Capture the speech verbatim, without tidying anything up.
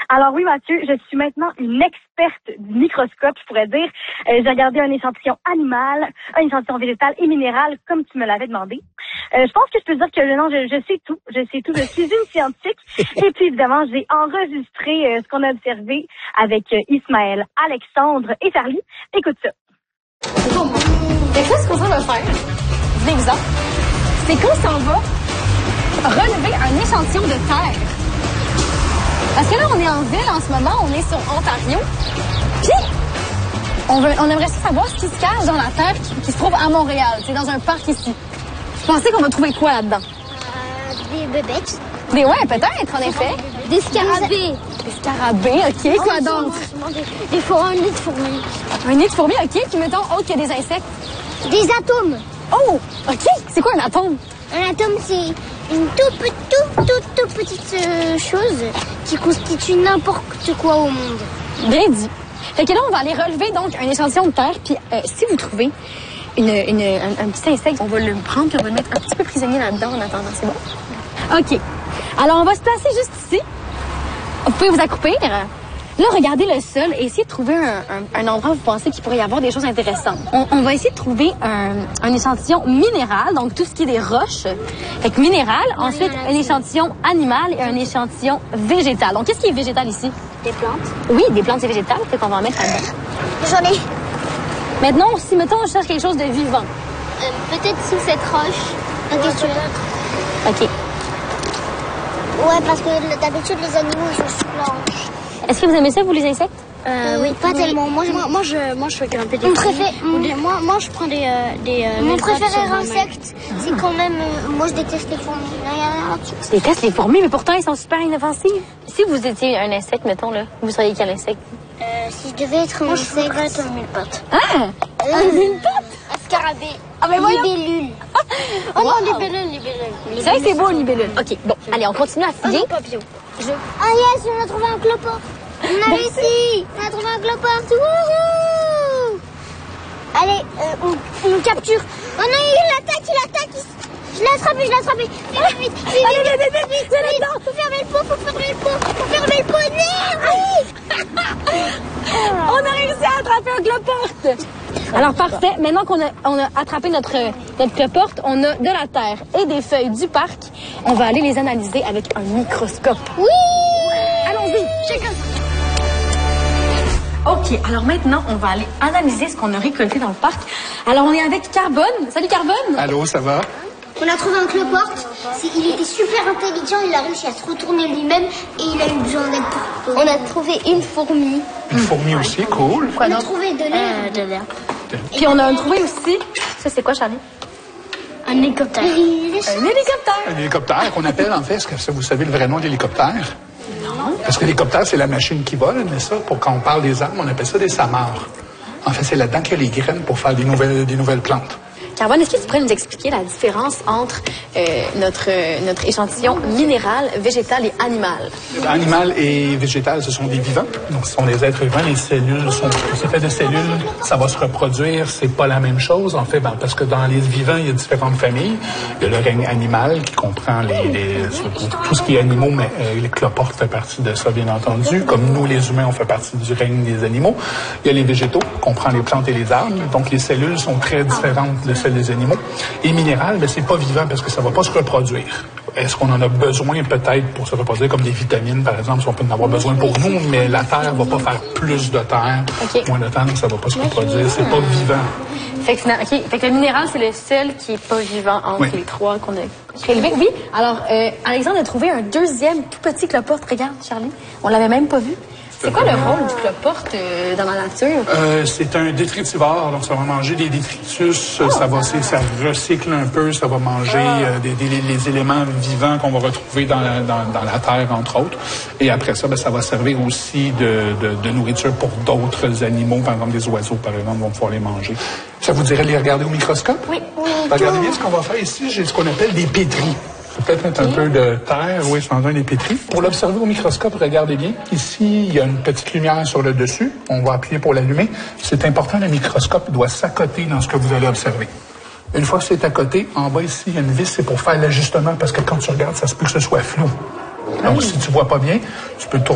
Alors oui, Mathieu, je suis maintenant une experte du microscope, je pourrais dire. Euh, j'ai regardé un échantillon animal, un échantillon végétal et minéral, comme tu me l'avais demandé. Euh, je pense que je peux dire que non, je, je sais tout, je sais tout, je suis une scientifique. Et puis évidemment, j'ai enregistré euh, ce qu'on a observé avec euh, Ismaël, Alexandre et Charlie. Écoute ça. Et là, ce qu'on va faire, l'exemple, c'est qu'on s'en va relever un échantillon de terre. Parce que là, on est en ville en ce moment, on est sur Ontario. Puis, on, veut, on aimerait savoir ce qui se cache dans la terre qui, qui se trouve à Montréal. C'est dans un parc ici. Vous pensez qu'on va trouver quoi là-dedans? Euh, des bébêtes. Des ouais, peut-être, en effet. Des scarabées. Des scarabées, OK. Oh, quoi d'autre? Des, des fourmis, un nid de fourmis. Un nid de fourmis, OK. Puis mettons, autre que des insectes. Des atomes. Oh, OK. C'est quoi un atome? Un atome, c'est une toute, toute, toute, toute petite euh, chose qui constitue n'importe quoi au monde. Bien dit. Fait que là, on va aller relever donc un échantillon de terre. Puis euh, si vous trouvez une, une, un, un petit insecte, on va le prendre puis on va le mettre un petit peu prisonnier là-dedans en attendant. C'est bon? OK. Alors, on va se placer juste ici. Vous pouvez vous accroupir. Là, regardez le sol et essayez de trouver un, un, un endroit où vous pensez qu'il pourrait y avoir des choses intéressantes. On, on va essayer de trouver un, un échantillon minéral, donc tout ce qui est des roches. Fait que minéral. Ensuite, un échantillon animal et un échantillon végétal. Donc, qu'est-ce qui est végétal ici? Des plantes. Oui, des plantes et végétales. Fait qu'on va en mettre là-dedans. J'en ai. Maintenant, si, mettons, on cherche quelque chose de vivant. Euh, peut-être sous cette roche. Ouais, OK. Ouais, parce que d'habitude, les animaux, ils sont sous planche. Est-ce que vous aimez ça, vous, les insectes? Euh, oui, pas oui. tellement. Moi, je, moi, moi, je, moi, je fais grimper des. Mon préféré, des, moi, moi, je prends des, euh, des. Euh, mon préféré insecte, c'est quand même. Euh, moi, je déteste les fourmis. Tu détestes les fourmis, mais pourtant, ils sont super inoffensifs. Si vous étiez un insecte, mettons là, vous seriez quel insecte? Euh, si je devais être un moi, insecte, je voudrais être un mille-pattes. Ah, euh, un mille-pattes? Un scarabée. Ah, mais moi. Libellule. Oh non, libellule, libellule. C'est vrai que c'est beau, un libellule. OK, bon, allez, on continue à fouiller. Un papillon. Je... Ah yes, on a trouvé un cloporte. On a réussi. On a trouvé un cloporte. Wouhou! Allez, euh, on, on capture. Oh non, il attaque, il attaque. Il... Je l'ai attrapé, je l'ai attrapé. Vite, vite, vite, vite, allez, vite, vite, vite, vite, vite. Faut fermer le pot, faut fermer le pot, faut fermer le pot. Oui. On a réussi à attraper un cloporte. Alors, parfait. Maintenant qu'on a, on a attrapé notre, notre cloporte, on a de la terre et des feuilles du parc. On va aller les analyser avec un microscope. Oui! Allons-y. Chacun. OK. Alors maintenant, on va aller analyser ce qu'on a récolté dans le parc. Alors, on est avec Carbone. Salut, Carbone. Allô, ça va? On a trouvé un cloporte. Il était super intelligent. Il a réussi à se retourner lui-même et il a eu besoin d'aide pour... On a trouvé une fourmi. Une fourmi aussi, cool. Quoi on a trouvé de l'air. Euh, de l'air. Puis on a trouvé aussi... Ça, c'est quoi, Charlie? Un hélicoptère. Un hélicoptère. Un hélicoptère qu'on appelle, en fait, est-ce que vous savez le vrai nom de l'hélicoptère? Non. Parce que l'hélicoptère, c'est la machine qui vole, mais ça, pour quand on parle des arbres, on appelle ça des samars. En fait, c'est là-dedans qu'il y a les graines pour faire des nouvelles, des nouvelles plantes. Carbone, est-ce que tu pourrais nous expliquer la différence entre euh, notre, euh, notre échantillon minéral, végétal et animal? Animal et végétal, ce sont des vivants. Donc, ce sont des êtres vivants. Les cellules sont... C'est fait de cellules, ça va se reproduire. C'est pas la même chose, en fait, ben, parce que dans les vivants, il y a différentes familles. Il y a le règne animal qui comprend les, les, tout ce qui est animaux, mais euh, les cloportes fait partie de ça, bien entendu. Comme nous, les humains, on fait partie du règne des animaux. Il y a les végétaux, qui comprend les plantes et les arbres. Donc, les cellules sont très différentes de celles des animaux. Et minéral, ben, c'est pas vivant parce que ça va pas se reproduire. Est-ce qu'on en a besoin peut-être pour se reproduire, comme des vitamines, par exemple, si on peut en avoir besoin pour nous, mais la Terre va pas faire plus de terre. Okay. Moins de temps, donc ça va pas se reproduire. C'est pas vivant. Fait que, okay. fait que le minéral, c'est le seul qui est pas vivant entre oui. les trois qu'on a prélevés. Oui. Alors, euh, Alexandre a trouvé un deuxième tout petit cloporte. Regarde, Charlie. On l'avait même pas vu. C'est quoi le rôle du cloporte euh, dans la nature? Euh, c'est un détritivore, donc ça va manger des détritus, oh, ça va, ça recycle un peu, ça va manger euh, des, des, les éléments vivants qu'on va retrouver dans la, dans, dans la terre, entre autres. Et après ça, ben, ça va servir aussi de, de, de nourriture pour d'autres animaux, par exemple des oiseaux, par exemple, vont pouvoir les manger. Ça vous dirait de les regarder au microscope? Oui. oui. Regardez bien ce qu'on va faire ici, j'ai ce qu'on appelle des pétris. Peut-être mettre un peu de terre, oui, sans un des pétris. Pour l'observer au microscope, regardez bien. Ici, il y a une petite lumière sur le dessus. On va appuyer pour l'allumer. C'est important, le microscope doit s'accoter dans ce que vous allez observer. Une fois que c'est à côté, en bas ici, il y a une vis, c'est pour faire l'ajustement, parce que quand tu regardes, ça se peut que ce soit flou. Donc, si tu vois pas bien, tu peux tourner.